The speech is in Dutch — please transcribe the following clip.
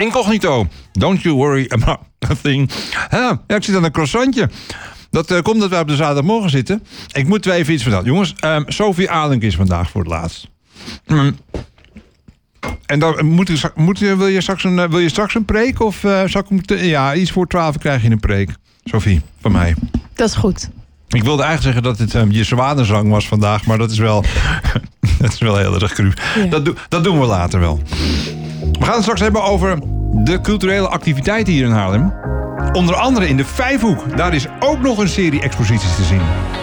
Incognito. Don't you worry about a thing. Ja, ik zit aan een croissantje. Dat komt dat wij op de zaterdagmorgen zitten. Ik moet u even iets vertellen. Jongens, Sophie Alink is vandaag voor het laatst. En dan wil je straks een preek? Of zal ik ja, iets voor 12 krijg je een preek. Sophie, van mij. Dat is goed. Ik wilde eigenlijk zeggen dat het je zwanenzang was vandaag. Maar dat is wel, dat is wel heel erg cru. Ja. Dat doen we later wel. We gaan het straks hebben over de culturele activiteiten hier in Haarlem. Onder andere in de Vijfhoek. Daar is ook nog een serie exposities te zien.